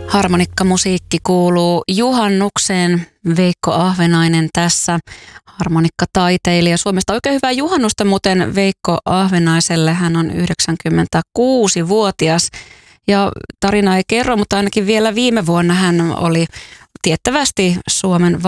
Harmonikkamusiikki kuuluu juhannukseen. Veikko Ahvenainen tässä, harmonikkataiteilija Suomesta. Oikein hyvää juhannusta muuten Veikko Ahvenaiselle. Hän on 96-vuotias ja tarina ei kerro, mutta ainakin vielä viime vuonna hän oli tiettävästi Suomen